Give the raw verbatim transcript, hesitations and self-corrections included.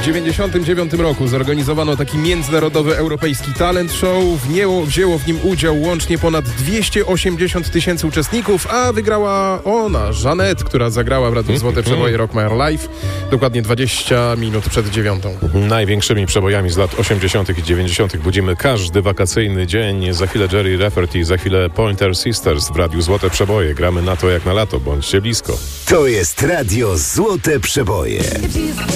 dziewięćdziesiątym dziewiątym roku zorganizowano taki międzynarodowy europejski talent show. Wnięło, wzięło w nim udział łącznie ponad dwieście osiemdziesiąt tysięcy uczestników, a wygrała ona, Jeanette, która zagrała w Radiu Złote Przeboje Rock My Life dokładnie dwadzieścia minut przed dziewiątą. Największymi przebojami z lat osiemdziesiątych i dziewięćdziesiątych budzimy każdy wakacyjny dzień. Za chwilę Jerry Rafferty, za chwilę Pointer Sisters w Radiu Złote Przeboje. Gramy na to jak na lato, bądźcie blisko. To jest Radio Złote Przeboje.